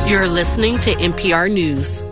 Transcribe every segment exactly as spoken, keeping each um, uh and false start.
You're listening to N P R News.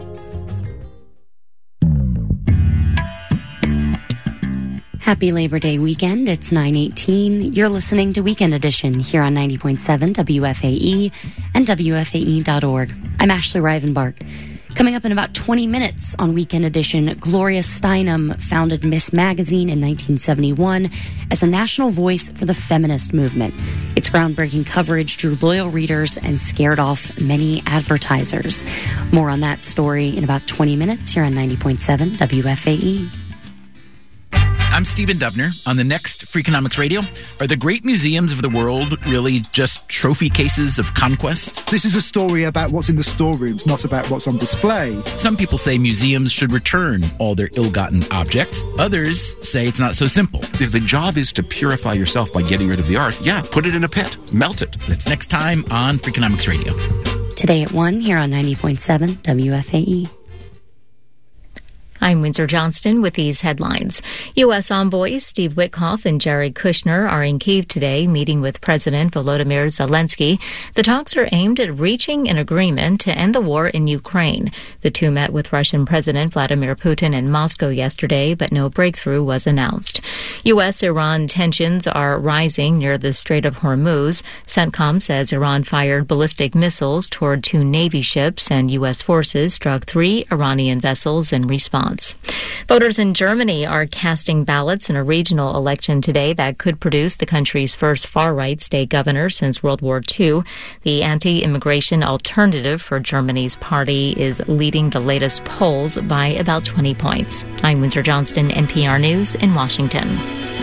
Happy Labor Day weekend. It's nine eighteen. You're listening to Weekend Edition here on ninety point seven W F A E and W F A E dot org. I'm Ashley Rivenbark. Coming up in about twenty minutes on Weekend Edition, Gloria Steinem founded Miss Magazine in nineteen seventy-one as a national voice for the feminist movement. Its groundbreaking coverage drew loyal readers and scared off many advertisers. More on that story in about twenty minutes here on ninety point seven W F A E. I'm Stephen Dubner. On the next Freakonomics Radio, are the great museums of the world really just trophy cases of conquest? This is a story about what's in the storerooms, not about what's on display. Some people say museums should return all their ill-gotten objects. Others say it's not so simple. If the job is to purify yourself by getting rid of the art, yeah, put it in a pit, melt it. That's next time on Freakonomics Radio. Today at one here on ninety point seven W F A E. I'm Windsor Johnston with these headlines. U S envoys Steve Witkoff and Jared Kushner are in Kyiv today meeting with President Volodymyr Zelensky. The talks are aimed at reaching an agreement to end the war in Ukraine. The two met with Russian President Vladimir Putin in Moscow yesterday, but no breakthrough was announced. U S-Iran tensions are rising near the Strait of Hormuz. CENTCOM says Iran fired ballistic missiles toward two Navy ships, and U S forces struck three Iranian vessels in response. Voters in Germany are casting ballots in a regional election today that could produce the country's first far-right state governor since World War Two. The anti-immigration alternative for Germany's party is leading the latest polls by about twenty points. I'm Windsor Johnston, N P R News in Washington.